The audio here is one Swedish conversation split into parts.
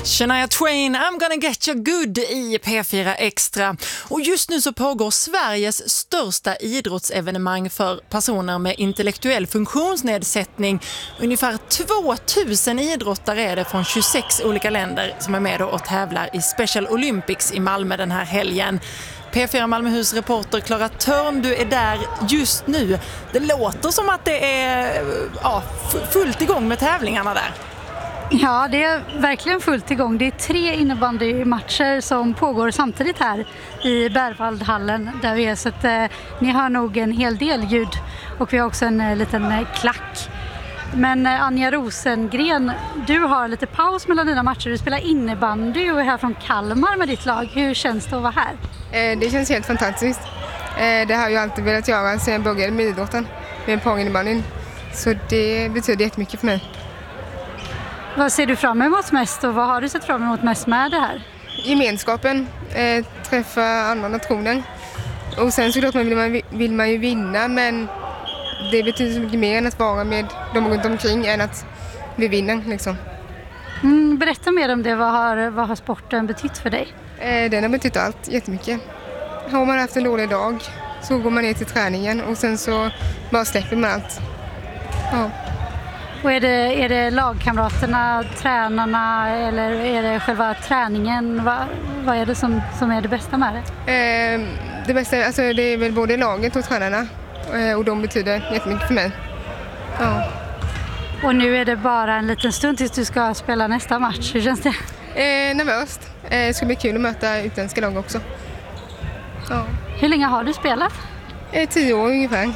Shania Twain, I'm gonna get you good i P4 Extra. Och just nu så pågår Sveriges största idrottsevenemang för personer med intellektuell funktionsnedsättning. Ungefär 2000 idrottare är det från 26 olika länder som är med och tävlar i Special Olympics i Malmö den här helgen. P4 Malmöhus reporter Clara Törn, du är där just nu. Det låter som att det är fullt igång med tävlingarna där. Ja, det är verkligen fullt igång. Det är 3 innebandymatcher som pågår samtidigt här i Berwaldhallen där vi är. Så att, ni hör nog en hel del ljud och vi har också en liten klack. Men Anja Rosengren, du har lite paus mellan dina matcher. Du spelar innebandy och är här från Kalmar med ditt lag. Hur känns det att vara här? Det känns helt fantastiskt. Det har jag alltid velat göra sedan jag började med idrotten, med parinnebandyn. Så det betyder jättemycket för mig. Vad ser du fram emot mest och vad har du sett fram emot mest med det här? Gemenskapen, träffa andra nationer. Och sen såklart vill man ju vinna, men det betyder så mycket mer än att vara med dem runt omkring än att vi vinner liksom. Berätta mer om det. Vad har sporten betytt för dig? Den har betytt allt, jättemycket. Har man haft en dålig dag så går man ner till träningen och sen så bara släpper man allt. Ja. Och är det lagkamraterna, tränarna eller är det själva träningen? Vad är det som är det bästa med det? Det bästa alltså det är väl både laget och tränarna och de betyder jättemycket för mig. Ja. Och nu är det bara en liten stund tills du ska spela nästa match. Hur känns det? Nervöst. Det ska bli kul att möta utländska lag också. Ja. Hur länge har du spelat? 10 år ungefär.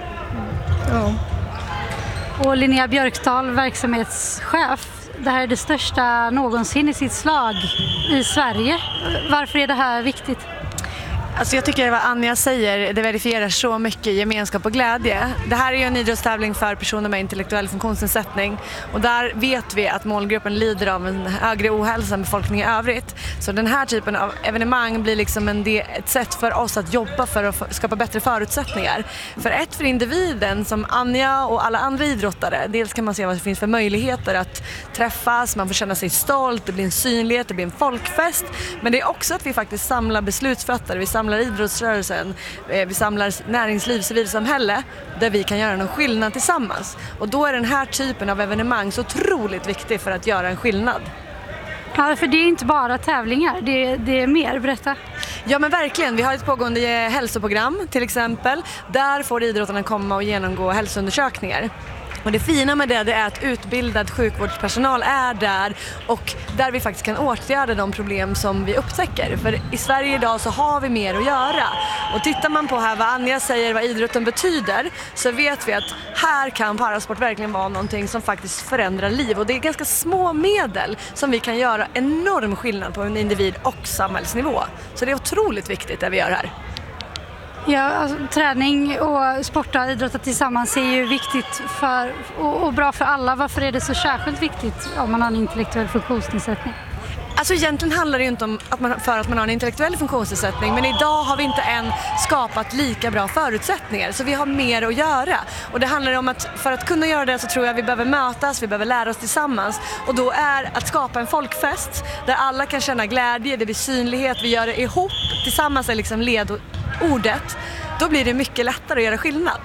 Ja. Och Linnea Björkdahl, verksamhetschef. Det här är det största någonsin i sitt slag i Sverige. Varför är det här viktigt? Alltså jag tycker vad Anja säger, det verifierar så mycket gemenskap och glädje. Det här är ju en idrottstävling för personer med intellektuell funktionsnedsättning och där vet vi att målgruppen lider av en högre ohälsa än befolkningen i övrigt. Så den här typen av evenemang blir liksom ett sätt för oss att jobba för att skapa bättre förutsättningar. För individen som Anja och alla andra idrottare, dels kan man se vad det finns för möjligheter att träffas, man får känna sig stolt, det blir en synlighet, det blir en folkfest. Men det är också att vi faktiskt samlar beslutsfattare, vi samlar idrottsrörelsen, vi samlar näringsliv, civilsamhälle där vi kan göra någon skillnad tillsammans. Och då är den här typen av evenemang så otroligt viktig för att göra en skillnad. Ja, för det är inte bara tävlingar, det är mer. Berätta. Ja men verkligen, vi har ett pågående hälsoprogram till exempel. Där får idrottarna komma och genomgå hälsoundersökningar. Och det fina med det är att utbildad sjukvårdspersonal är där och där vi faktiskt kan åtgärda de problem som vi upptäcker. För i Sverige idag så har vi mer att göra. Och tittar man på här vad Anja säger, vad idrotten betyder, så vet vi att här kan parasport verkligen vara någonting som faktiskt förändrar liv. Och det är ganska små medel som vi kan göra enorm skillnad på en individ och samhällsnivå. Så det är otroligt viktigt det vi gör här. Ja, alltså, träning och sport och idrott tillsammans är ju viktigt och bra för alla. Varför är det så särskilt viktigt om man har en intellektuell funktionsnedsättning? Alltså egentligen handlar det ju inte om att man har en intellektuell funktionsnedsättning, men idag har vi inte än skapat lika bra förutsättningar, så vi har mer att göra. Och det handlar om att för att kunna göra det så tror jag vi behöver mötas, vi behöver lära oss tillsammans. Och då är att skapa en folkfest där alla kan känna glädje, det blir synlighet, vi gör det ihop, tillsammans är liksom ledordet. Då blir det mycket lättare att göra skillnad.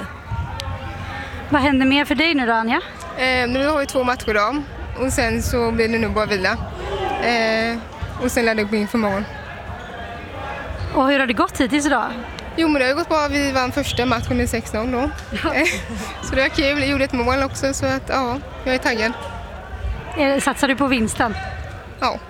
Vad händer mer för dig nu då, Anja? Nu har vi 2 matcher idag och sen så blir det nog bara vila. Och sen lärde jag gå in för morgon. Och hur har det gått hittills idag? Jo men det har gått bra, vi vann första matchen med 6-0 då. Så det var kul, jag gjorde ett mål också så att ja, jag är taggad. Satsar du på vinsten? Ja.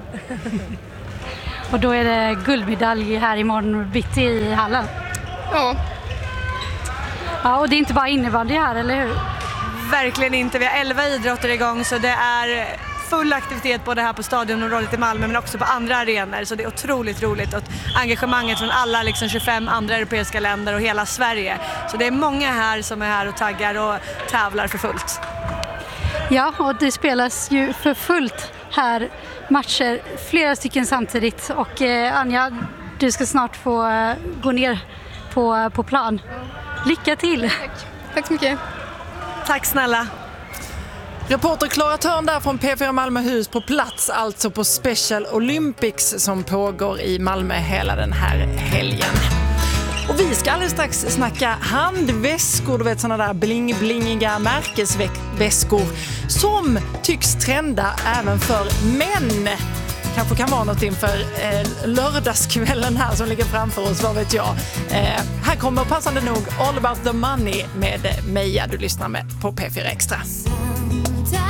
Och då är det guldmedalj här imorgon bitti i hallen? Ja. Ja, och det är inte bara innebandy här, eller hur? Verkligen inte, vi har 11 idrotter igång så det är full aktivitet både här på stadionområdet i Malmö men också på andra arenor, så det är otroligt roligt och engagemanget från alla 25 andra europeiska länder och hela Sverige. Så det är många här som är här och taggar och tävlar för fullt. Ja, och det spelas ju för fullt här matcher, flera stycken samtidigt och Anja, du ska snart få gå ner på plan. Lycka till! Tack så mycket! Tack snälla! Reporter Klara Törn där från P4 Malmöhus på plats, alltså på Special Olympics som pågår i Malmö hela den här helgen. Och vi ska alldeles strax snacka handväskor, du vet sådana där bling-blingiga märkesväskor som tycks trenda även för män. Kanske kan vara något inför lördagskvällen här som ligger framför oss, vad vet jag. Här kommer passande nog All About The Money med Meja, du lyssnar med på P4 Extra.